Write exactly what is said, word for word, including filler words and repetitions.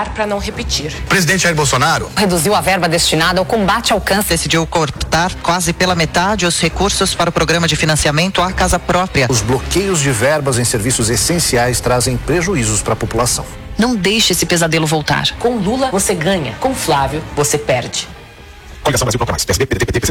melhorar para não repetir. Presidente Jair Bolsonaro reduziu a verba destinada ao combate ao câncer. Decidiu cortar quase pela metade os recursos para o programa de financiamento à casa própria. Os bloqueios de verbas em serviços essenciais trazem prejuízos para a população. Não deixe esse pesadelo voltar. Com Lula, você ganha. Com Flávio, você perde. Coligação Brasil Procura Mais. P S D, P D T, P T, P C